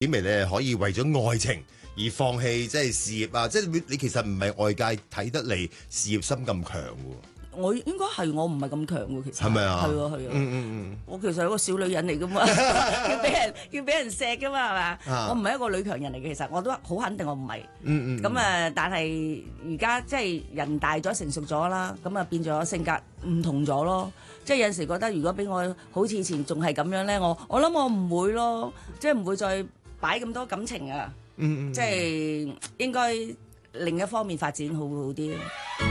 顯微你可以為咗愛情而放棄即係事業啊！即係你其實唔係外界睇得你事業心咁強喎。 我應該係我唔係咁強喎，其實係咪啊？ 係啊係啊。我其實係一個小女人嚟噶嘛，要俾人錫噶嘛，係嘛？我唔係一個女強人嚟嘅，其實我都好肯定我唔係。咁但係而家即係人大咗成熟咗啦，咁啊變咗性格唔同咗咯。即係有陣時覺得如果俾我好似以前仲係咁樣咧，我諗我唔會咯，即係唔會再擺咁多感情啊。即係應該另一方面發展好啲。